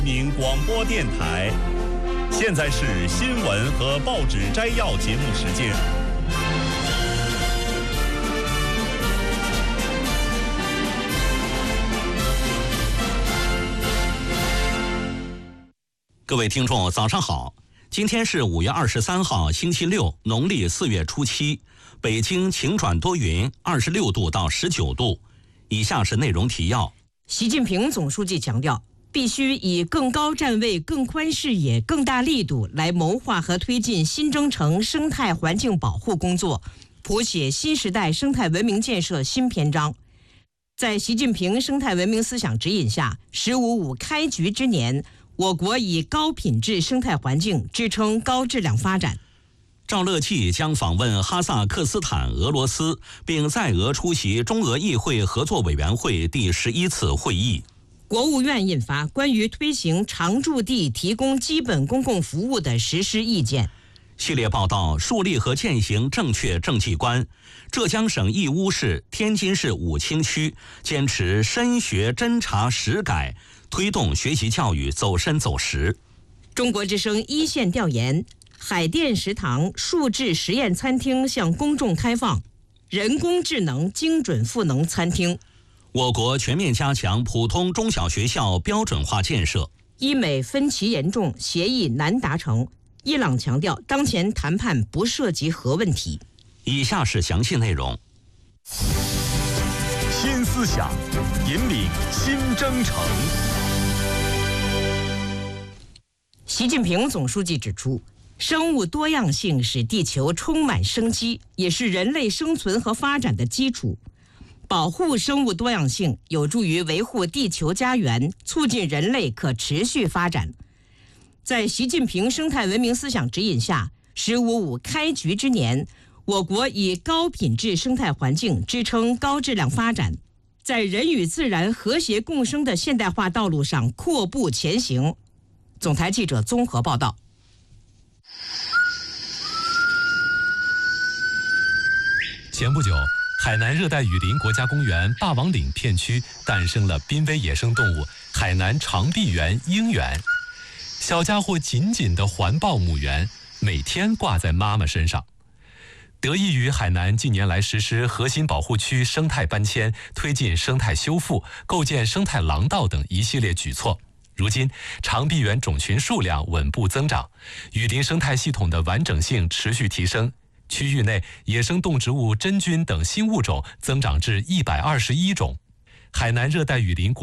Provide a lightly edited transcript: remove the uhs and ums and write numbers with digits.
民广播电台，现在是新闻和报纸摘要节目时间。 各位听众，早上好！今天是5月23号，星期六，农历4月初7。北京晴转多云，26度到19度。以下是内容提要。 习近平总书记强调，必须以更高站位、更宽视野、更大力度来谋划和推进新征程生态环境保护工作，谱写新时代生态文明建设新篇章。在习近平生态文明思想指引下，“15+5”开局之年，我国以高品质生态环境支撑高质量发展。 赵乐际将访问哈萨克斯坦、俄罗斯，并在俄出席中俄议会合作委员会第11次会议。 国务院印发关于推行常住地提供基本公共服务的实施意见。 系列报道：树立和践行正确政绩观。浙江省义乌市、天津市武清区坚持深学侦查实改，推动学习教育走深走实。 中国之声一线调研：海淀食堂数字实验餐厅向公众开放，人工智能精准赋能餐厅。 我国全面加强普通中小学校标准化建设。 伊美分歧严重，协议难达成。伊朗强调，当前谈判不涉及核问题。 以下是详细内容。 新思想，引领新征程。 习近平总书记指出，生物多样性使地球充满生机，也是人类生存和发展的基础。保护生物多样性有助于维护地球家园，促进人类可持续发展。在习近平生态文明思想指引下，“15+5”开局之年，我国以高品质生态环境支撑高质量发展，在人与自然和谐共生的现代化道路上阔步前行。总台记者综合报道。 前不久，海南热带雨林国家公园霸王岭片区诞生了濒危野生动物海南长臂猿鹰猿。小家伙紧紧地环抱母猿，每天挂在妈妈身上。得益于海南近年来实施核心保护区生态搬迁、推进生态修复、构建生态廊道等一系列举措，如今长臂猿种群数量稳步增长，雨林生态系统的完整性持续提升，区域内野生动植物真菌等新物种增长至121种。海南热带雨林